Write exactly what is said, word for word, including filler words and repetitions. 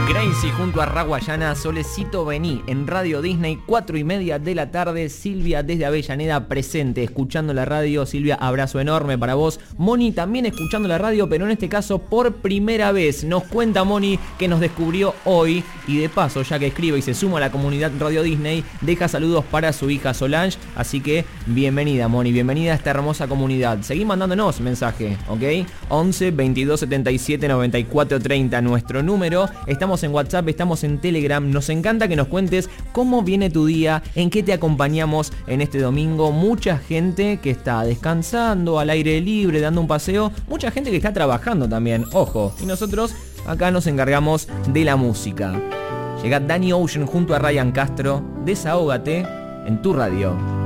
Gracie junto a Raguayana, Solecito Vení en Radio Disney, cuatro y media de la tarde. Silvia desde Avellaneda presente, escuchando la radio. Silvia, abrazo enorme para vos. Moni también escuchando la radio, pero en este caso por primera vez. Nos cuenta Moni que nos descubrió hoy y de paso, ya que escribe y se suma a la comunidad Radio Disney, deja saludos para su hija Solange. Así que bienvenida Moni, bienvenida a esta hermosa comunidad. Seguí mandándonos mensaje, ¿ok? once veintidós setenta y siete noventa y cuatro treinta nuestro número. Estamos en WhatsApp, estamos en Telegram. Nos encanta que nos cuentes cómo viene tu día, en qué te acompañamos en este domingo. Mucha gente que está descansando al aire libre, dando un paseo. Mucha gente que está trabajando también, ojo. Y nosotros acá nos encargamos de la música. Llega Danny Ocean junto a Ryan Castro. Desahógate en tu radio.